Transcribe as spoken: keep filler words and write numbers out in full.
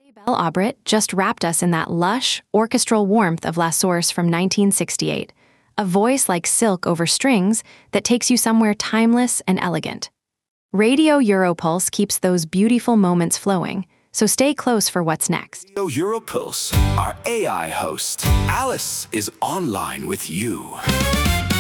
Belle Aubret just wrapped us in that lush, orchestral warmth of La Source from nineteen sixty-eight, a voice like silk over strings that takes you somewhere timeless and elegant. Radio Europulse keeps those beautiful moments flowing, so stay close for what's next. Radio Europulse, our A I host, Alice, is online with you.